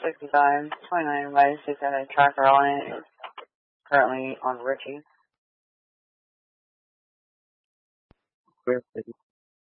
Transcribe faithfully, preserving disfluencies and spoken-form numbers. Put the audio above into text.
sixty-five, twenty-nine Vice got a tracker on it. It's currently on Richie.